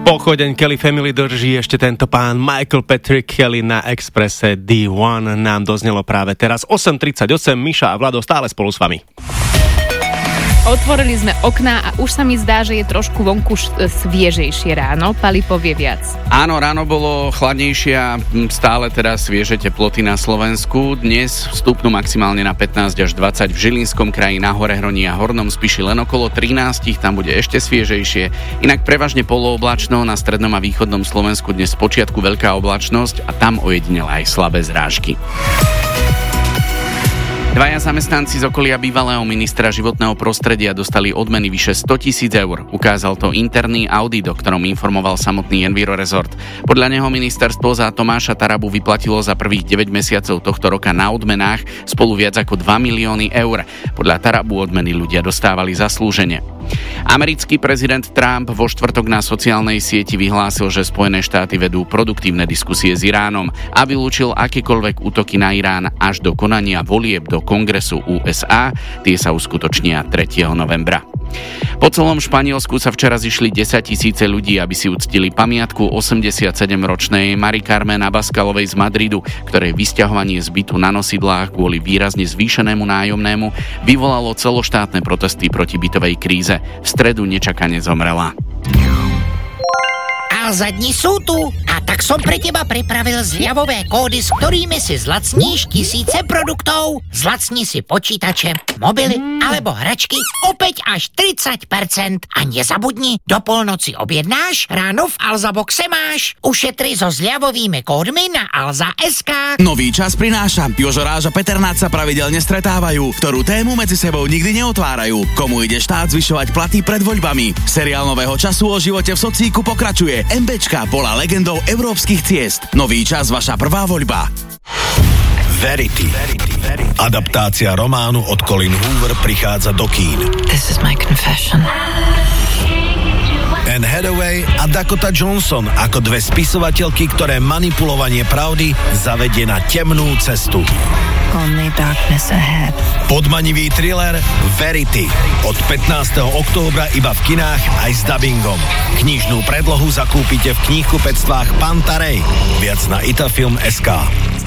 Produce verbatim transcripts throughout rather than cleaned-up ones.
Pochodeň Kelly Family drží ešte tento pán Michael Patrick Kelly na Expresse dé jeden. Nám doznelo práve teraz osem tridsaťosem. Miša a Vlado stále spolu s vami. Otvorili sme okná a už sa mi zdá, že je trošku vonku sviežejšie ráno. Pali povie viac. Áno, ráno bolo chladnejšie a stále teda svieže teploty na Slovensku. Dnes vstúpnu maximálne na pätnásť až dvadsať v Žilinskom kraji, na Horehroní a Hornom Spiši len okolo trinásť, tam bude ešte sviežejšie. Inak prevažne polooblačno, na strednom a východnom Slovensku dnes spočiatku veľká oblačnosť a tam ojedinele aj slabé zrážky. Dvaja zamestnanci z okolia bývalého ministra životného prostredia dostali odmeny vyše sto tisíc eur. Ukázal to interný audit, o ktorom informoval samotný Enviro Resort. Podľa neho ministerstvo za Tomáša Tarabu vyplatilo za prvých deväť mesiacov tohto roka na odmenách spolu viac ako dva milióny eur. Podľa Tarabu odmeny ľudia dostávali zaslúžene. Americký prezident Trump vo štvrtok na sociálnej sieti vyhlásil, že Spojené štáty vedú produktívne diskusie s Iránom a vylúčil akékoľvek útoky na Irán až do konania volieb do Kongresu ú es á. Tie sa uskutočnia tretieho novembra. Po celom Španielsku sa včera zišli desaťtisíce ľudí, aby si uctili pamiatku osemdesiatsedemročnej Mari Carmen Abaskalovej z Madridu, ktorej vysťahovanie z bytu na nosidlách kvôli výrazne zvýšenému nájomnému vyvolalo celoštátne protesty proti bytovej kríze. V stredu nečakane zomrela. Alza, dni sú tu a tak som pre teba pripravil zľavové kódy, s ktorými si zlacníš tisíce produktov. Zlacni si počítače, mobily alebo hračky opäť až tridsať percent. A nezabudni, do polnoci objednáš, ráno v Alza Boxe máš. Ušetri so zľavovými kódmi na alza bodka es ká. Nový čas prináša. Jožo Ráž a Peter Nať sa pravidelne stretávajú. Ktorú tému medzi sebou nikdy neotvárajú. Komu ide štát zvyšovať platy pred voľbami? Seriál Nového času o živote v socíku pokračuje. MBčka bola legendou európskych ciest. Nový čas, vaša prvá voľba. Verity. Adaptácia románu od Colin Hoover prichádza do kín. This is my confession. Anne Hathaway a Dakota Johnson ako dve spisovateľky, ktoré manipulovanie pravdy zavedie na temnú cestu. Only darkness ahead. Podmanivý thriller Verity. Od pätnásteho októbra iba v kinách aj s dabingom. Knižnú predlohu zakúpite v knihkupectvách Pantarej. Viac na itafilm bodka es ká.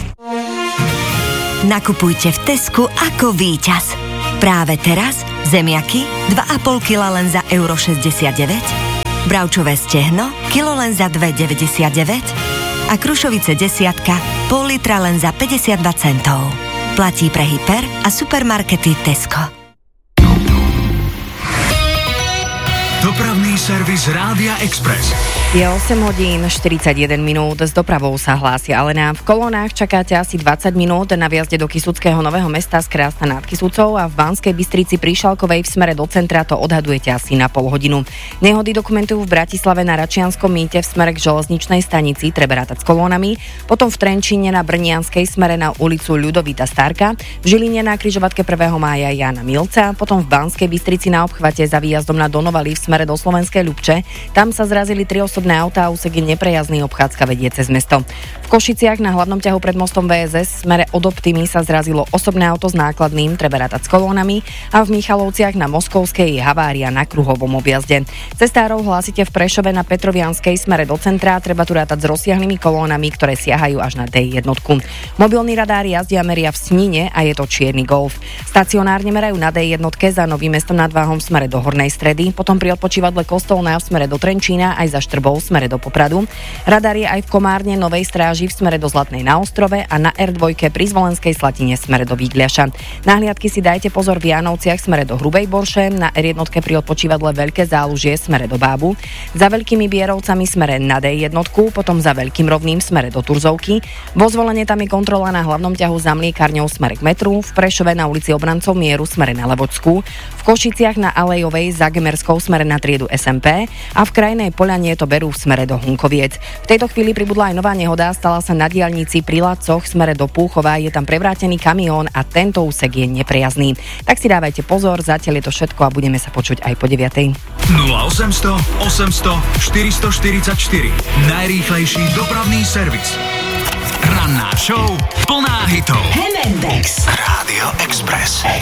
Nakupujte v Tesku ako víťaz. Práve teraz zemiaky dva a pol kila len za euro šesťdesiatdeväť, bravčové stehno kilo len za dva deväťdesiatdeväť a krušovice desiatka pol litra len za päťdesiatdva centov. Platí pre hyper a supermarkety Tesco. Dopravný servis Rádia Express. Je osem hodín štyridsaťjeden minút, s dopravou sa hlási Alena. V kolónach čakáte asi dvadsať minút na viazde do Kysuckého Nového Mesta z Krásna nad Kysucou a v Banskej Bystrici pri Šalkovej v smere do centra to odhadujete asi na pol hodinu. Nehody dokumentujú v Bratislave na Račianskom mýte v smere k železničnej stanici, treba rátať s kolónami, potom v Trenčíne na Brnianskej smere na ulicu Ľudovita Starka, v Žiline na križovatke prvého mája Jána Milca, potom v Banskej Bystrici na obchvate za výjazdom na Donovali v smere do Slovenskej Ľubče. Tam sa zrazili tri osobné autá a úsek je neprejazdný, obchádzka vedie cez mesto. V Košiciach na hlavnom ťahu pred mostom vé es es v smere od Optimy sa zrazilo osobné auto s nákladným, treba rátať s kolónami, a v Michalovciach na Moskovskej je havária na kruhovom objazde. Cestárov hlásite v Prešove na Petrovianskej smere do centra, treba tu rátať s rozsiahlymi kolónami, ktoré siahajú až na dé jeden. Mobilný radár jazdia meria v Snine a je to čierny Golf. Stacionárne merajú na dé jeden za Novým Mestom nad Váhom v smere do Hornej Stredy, potom pri odpočívadle Kostolná v smere do Trenčína aj za Štrbou v smere do Popradu. Radar je aj v Komárne, Novej Stráži v smere do Zlatnej na Ostrove a na er dva pri Zvolenskej Slatine v smere do Vígľaša. Na hliadky si dajte pozor v Jánovciach v smere do Hrubej Borše, na er jeden pri odpočívadle Veľké Zálužie v smere do Bábu, za Veľkými Bierovcami v smere na dé jeden, potom za Veľkým Rovným v smere do Turzovky. Vo Zvolene tam je kontrola na hlavnom ťahu za Mliekárňou v smere k metru, v Prešove na ulici Obrancov mieru v smere na Levočskú, v Košiciach na Alejovej za Gemerskou v smere na triedu es em pé a v Krajnej Poľane to berú v smere do Hunkoviec. V tejto chvíli pribudla aj nová nehoda, stala sa na diaľnici pri Lacoch v smere do Púchova, je tam prevrátený kamión a tento úsek je neprejazdný. Tak si dávajte pozor, zatiaľ je to všetko a budeme sa počuť aj po deviatej. nula osemsto osemsto štyristoštyridsaťštyri. Najrýchlejší dopravný servis. Ranná show plná hitov. Hemendex. Rádio Express.